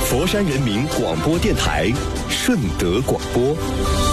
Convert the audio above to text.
佛山人民广播电台顺德广播。